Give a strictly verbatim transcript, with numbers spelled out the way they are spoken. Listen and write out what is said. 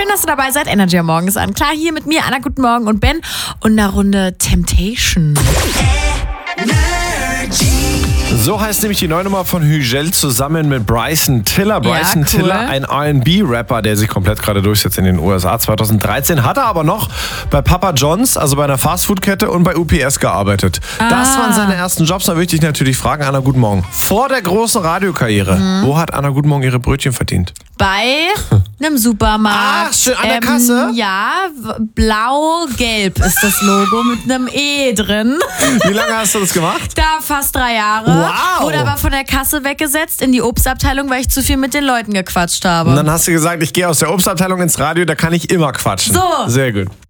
Schön, dass du dabei seid. Energy am Morgen ist an. Klar, hier mit mir, Anna, guten Morgen und Ben und einer Runde Temptation. So heißt nämlich die neue Nummer von Hügel zusammen mit Bryson Tiller. Bryson Ja, cool. Tiller, ein R and B-Rapper, der sich komplett gerade durchsetzt in den U S A. zwanzig dreizehn hat er aber noch bei Papa John's, also bei einer Fastfood-Kette, und bei U P S gearbeitet. Ah. Das waren seine ersten Jobs. Da würde ich dich natürlich fragen, Anna, guten Morgen. Vor der großen Radiokarriere, mhm. wo hat Anna, guten Morgen, ihre Brötchen verdient? Bei einem Supermarkt. Ach, schön, an der Kasse? Ja, w- blau-gelb ist das Logo mit einem E drin. Wie lange hast du das gemacht? Da fast drei Jahre. Wow. Wurde aber von der Kasse weggesetzt in die Obstabteilung, weil ich zu viel mit den Leuten gequatscht habe. Und dann hast du gesagt, ich gehe aus der Obstabteilung ins Radio, da kann ich immer quatschen. So. Sehr gut.